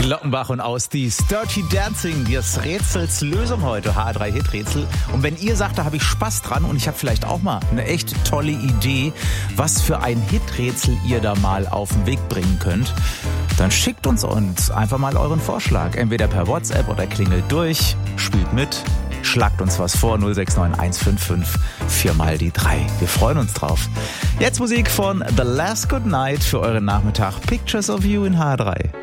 Glockenbach und Ausdies, Dirty Dancing, das Rätselslösung heute, H3 Hit-Rätsel. Und wenn ihr sagt, da habe ich Spaß dran und ich habe vielleicht auch mal eine echt tolle Idee, was für ein Hit-Rätsel ihr da mal auf den Weg bringen könnt, dann schickt uns einfach mal euren Vorschlag. Entweder per WhatsApp oder klingelt durch, spielt mit, schlagt uns was vor, 069 155 4 mal die 3. Wir freuen uns drauf. Jetzt Musik von The Last Good Night für euren Nachmittag. Pictures of You in H3.